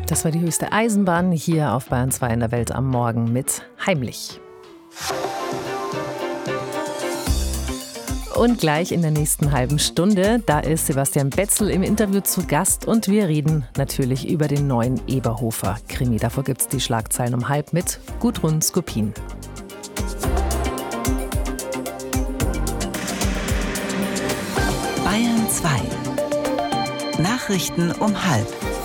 Das war die höchste Eisenbahn hier auf Bayern 2 in der Welt am Morgen mit Heimlich. Und gleich in der nächsten halben Stunde, da ist Sebastian Betzel im Interview zu Gast und wir reden natürlich über den neuen Eberhofer-Krimi. Davor gibt es die Schlagzeilen um 12 mit Gudrun Skopin. Bayern 2. Nachrichten um 12.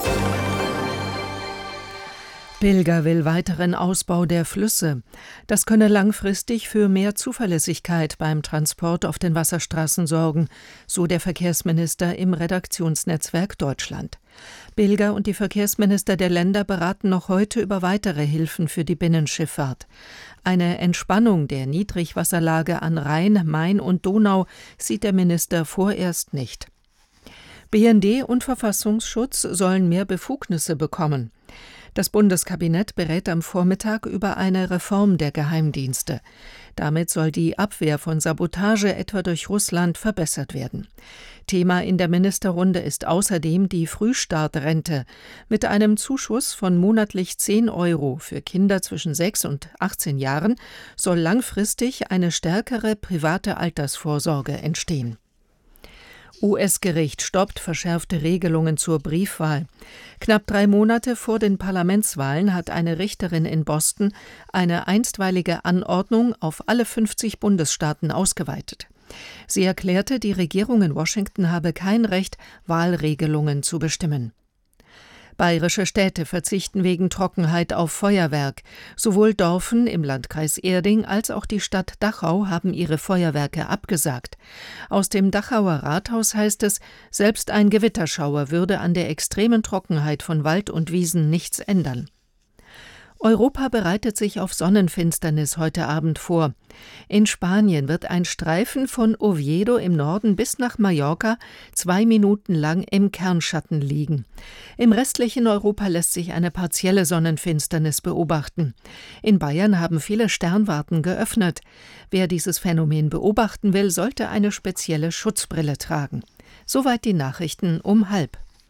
Bilger will weiteren Ausbau der Flüsse. Das könne langfristig für mehr Zuverlässigkeit beim Transport auf den Wasserstraßen sorgen, so der Verkehrsminister im Redaktionsnetzwerk Deutschland. Bilger und die Verkehrsminister der Länder beraten noch heute über weitere Hilfen für die Binnenschifffahrt. Eine Entspannung der Niedrigwasserlage an Rhein, Main und Donau sieht der Minister vorerst nicht. BND und Verfassungsschutz sollen mehr Befugnisse bekommen. Das Bundeskabinett berät am Vormittag über eine Reform der Geheimdienste. Damit soll die Abwehr von Sabotage etwa durch Russland verbessert werden. Thema in der Ministerrunde ist außerdem die Frühstartrente. Mit einem Zuschuss von monatlich 10 € für Kinder zwischen 6 und 18 Jahren soll langfristig eine stärkere private Altersvorsorge entstehen. US-Gericht stoppt verschärfte Regelungen zur Briefwahl. Knapp 3 Monate vor den Parlamentswahlen hat eine Richterin in Boston eine einstweilige Anordnung auf alle 50 Bundesstaaten ausgeweitet. Sie erklärte, die Regierung in Washington habe kein Recht, Wahlregelungen zu bestimmen. Bayerische Städte verzichten wegen Trockenheit auf Feuerwerk. Sowohl Dorfen im Landkreis Erding als auch die Stadt Dachau haben ihre Feuerwerke abgesagt. Aus dem Dachauer Rathaus heißt es, selbst ein Gewitterschauer würde an der extremen Trockenheit von Wald und Wiesen nichts ändern. Europa bereitet sich auf Sonnenfinsternis heute Abend vor. In Spanien wird ein Streifen von Oviedo im Norden bis nach Mallorca 2 Minuten lang im Kernschatten liegen. Im restlichen Europa lässt sich eine partielle Sonnenfinsternis beobachten. In Bayern haben viele Sternwarten geöffnet. Wer dieses Phänomen beobachten will, sollte eine spezielle Schutzbrille tragen. Soweit die Nachrichten um 12.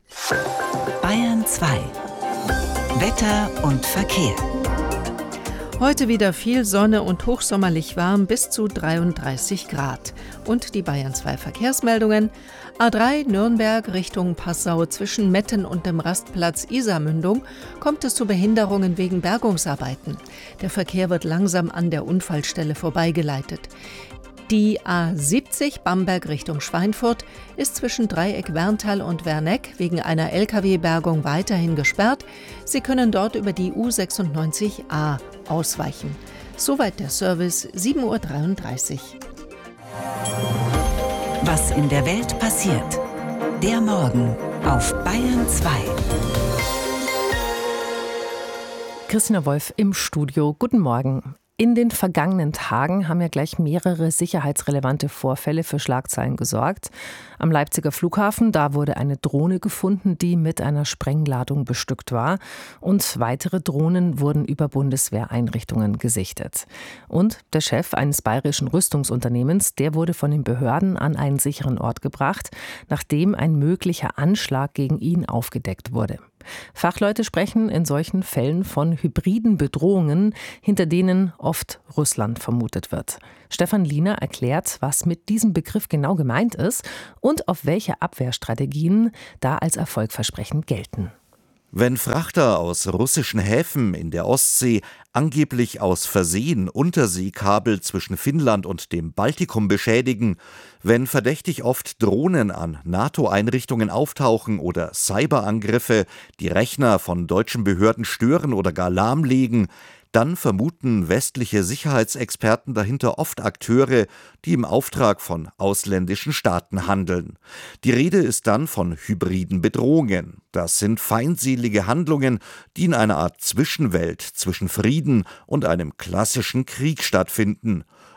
Bayern 2. Wetter und Verkehr. Heute wieder viel Sonne und hochsommerlich warm bis zu 33 Grad. Und die Bayern 2 Verkehrsmeldungen. A3 Nürnberg Richtung Passau zwischen Metten und dem Rastplatz Isarmündung kommt es zu Behinderungen wegen Bergungsarbeiten. Der Verkehr wird langsam an der Unfallstelle vorbeigeleitet. Die A70 Bamberg Richtung Schweinfurt ist zwischen Dreieck Werntal und Werneck wegen einer Lkw-Bergung weiterhin gesperrt. Sie können dort über die U96a ausweichen. Soweit der Service, 7:33 Uhr. Was in der Welt passiert. Der Morgen auf Bayern 2. Christina Wolf im Studio. Guten Morgen. In den vergangenen Tagen haben ja gleich mehrere sicherheitsrelevante Vorfälle für Schlagzeilen gesorgt. Am Leipziger Flughafen, da wurde eine Drohne gefunden, die mit einer Sprengladung bestückt war. Und weitere Drohnen wurden über Bundeswehreinrichtungen gesichtet. Und der Chef eines bayerischen Rüstungsunternehmens, der wurde von den Behörden an einen sicheren Ort gebracht, nachdem ein möglicher Anschlag gegen ihn aufgedeckt wurde. Fachleute sprechen in solchen Fällen von hybriden Bedrohungen, hinter denen oft Russland vermutet wird. Stefan Liener erklärt, was mit diesem Begriff genau gemeint ist und auf welche Abwehrstrategien da als erfolgversprechend gelten. Wenn Frachter aus russischen Häfen in der Ostsee angeblich aus Versehen Unterseekabel zwischen Finnland und dem Baltikum beschädigen, wenn verdächtig oft Drohnen an NATO-Einrichtungen auftauchen oder Cyberangriffe die Rechner von deutschen Behörden stören oder gar lahmlegen, dann vermuten westliche Sicherheitsexperten dahinter oft Akteure, die im Auftrag von ausländischen Staaten handeln. Die Rede ist dann von hybriden Bedrohungen. Das sind feindselige Handlungen, die in einer Art Zwischenwelt zwischen Frieden und einem klassischen Krieg stattfinden.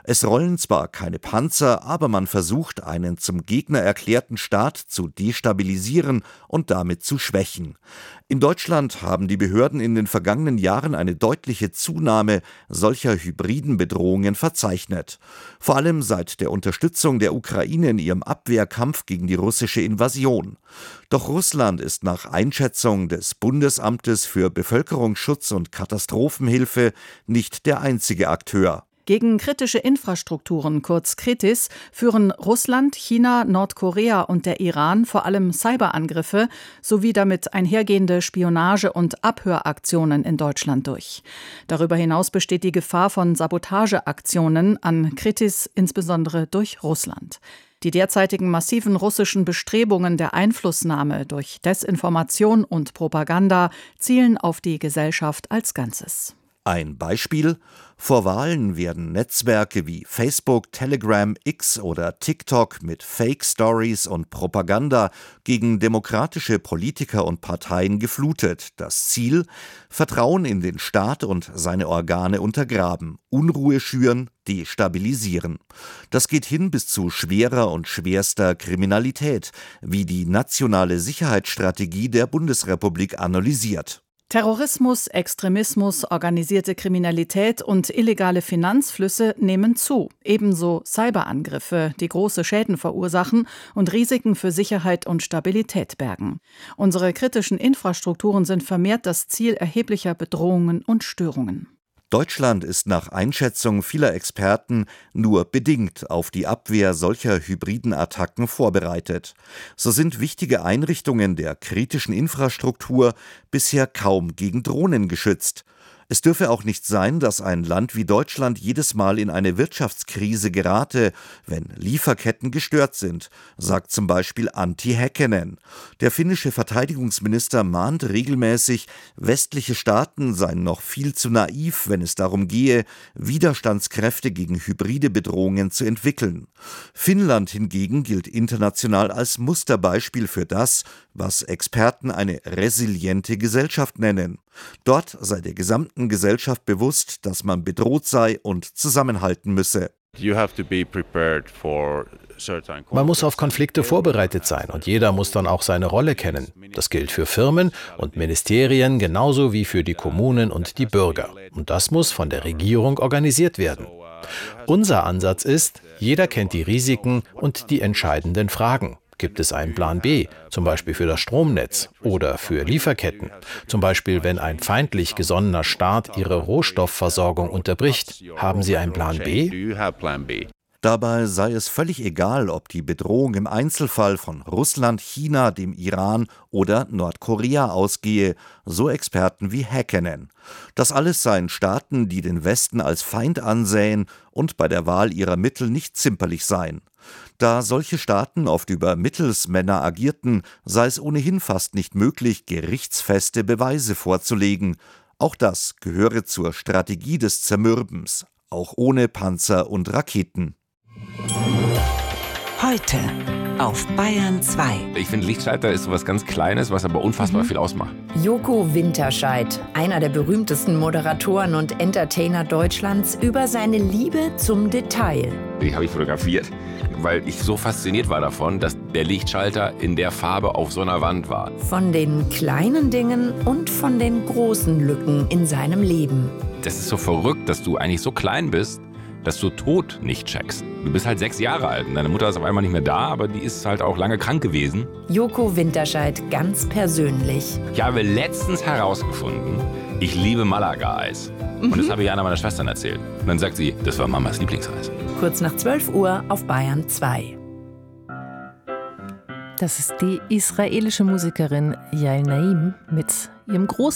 Es rollen zwar keine Panzer, aber man versucht, einen zum Gegner erklärten Staat zu destabilisieren und damit zu schwächen. In Deutschland haben die Behörden in den vergangenen Jahren eine deutliche Zunahme solcher hybriden Bedrohungen verzeichnet. Vor allem seit der Unterstützung der Ukraine in ihrem Abwehrkampf gegen die russische Invasion. Doch Russland ist nach Einschätzung des Bundesamtes für Bevölkerungsschutz und Katastrophenhilfe nicht der einzige Akteur. Gegen kritische Infrastrukturen, kurz Kritis, führen Russland, China, Nordkorea und der Iran vor allem Cyberangriffe sowie damit einhergehende Spionage- und Abhöraktionen in Deutschland durch. Darüber hinaus besteht die Gefahr von Sabotageaktionen an Kritis, insbesondere durch Russland. Die derzeitigen massiven russischen Bestrebungen der Einflussnahme durch Desinformation und Propaganda zielen auf die Gesellschaft als Ganzes. Ein Beispiel: Vor Wahlen werden Netzwerke wie Facebook, Telegram, X oder TikTok mit Fake-Stories und Propaganda gegen demokratische Politiker und Parteien geflutet. Das Ziel: Vertrauen in den Staat und seine Organe untergraben, Unruhe schüren, destabilisieren. Das geht hin bis zu schwerer und schwerster Kriminalität, wie die nationale Sicherheitsstrategie der Bundesrepublik analysiert. Terrorismus, Extremismus, organisierte Kriminalität und illegale Finanzflüsse nehmen zu. Ebenso Cyberangriffe, die große Schäden verursachen und Risiken für Sicherheit und Stabilität bergen. Unsere kritischen Infrastrukturen sind vermehrt das Ziel erheblicher Bedrohungen und Störungen. Deutschland ist nach Einschätzung vieler Experten nur bedingt auf die Abwehr solcher hybriden Attacken vorbereitet. So sind wichtige Einrichtungen der kritischen Infrastruktur bisher kaum gegen Drohnen geschützt. Es dürfe auch nicht sein, dass ein Land wie Deutschland jedes Mal in eine Wirtschaftskrise gerate, wenn Lieferketten gestört sind, sagt zum Beispiel Antti Häkkänen. Der finnische Verteidigungsminister mahnt regelmäßig, westliche Staaten seien noch viel zu naiv, wenn es darum gehe, Widerstandskräfte gegen hybride Bedrohungen zu entwickeln. Finnland hingegen gilt international als Musterbeispiel für das, was Experten eine resiliente Gesellschaft nennen. Dort sei der gesamten Gesellschaft bewusst, dass man bedroht sei und zusammenhalten müsse. Man muss auf Konflikte vorbereitet sein und jeder muss dann auch seine Rolle kennen. Das gilt für Firmen und Ministerien genauso wie für die Kommunen und die Bürger. Und das muss von der Regierung organisiert werden. Unser Ansatz ist, jeder kennt die Risiken und die entscheidenden Fragen. Gibt es einen Plan B, zum Beispiel für das Stromnetz oder für Lieferketten? Zum Beispiel, wenn ein feindlich gesonnener Staat ihre Rohstoffversorgung unterbricht. Haben Sie einen Plan B? Dabei sei es völlig egal, ob die Bedrohung im Einzelfall von Russland, China, dem Iran oder Nordkorea ausgehe, so Experten wie Häkkänen. Das alles seien Staaten, die den Westen als Feind ansähen und bei der Wahl ihrer Mittel nicht zimperlich seien. Da solche Staaten oft über Mittelsmänner agierten, sei es ohnehin fast nicht möglich, gerichtsfeste Beweise vorzulegen. Auch das gehöre zur Strategie des Zermürbens, auch ohne Panzer und Raketen. Heute auf Bayern 2. Ich finde, Lichtschalter ist so was ganz Kleines, was aber unfassbar viel ausmacht. Joko Winterscheid, einer der berühmtesten Moderatoren und Entertainer Deutschlands, über seine Liebe zum Detail. Die habe ich fotografiert, weil ich so fasziniert war davon, dass der Lichtschalter in der Farbe auf so einer Wand war. Von den kleinen Dingen und von den großen Lücken in seinem Leben. Das ist so verrückt, dass du eigentlich so klein bist, dass du Tod nicht checkst. Du bist halt 6 Jahre alt und deine Mutter ist auf einmal nicht mehr da, aber die ist halt auch lange krank gewesen. Joko Winterscheid ganz persönlich. Ich habe letztens herausgefunden, ich liebe Malaga-Eis. Und das habe ich einer meiner Schwestern erzählt. Und dann sagt sie, das war Mamas Lieblingseis. Kurz nach 12 Uhr auf Bayern 2. Das ist die israelische Musikerin Yael Naim mit ihrem großen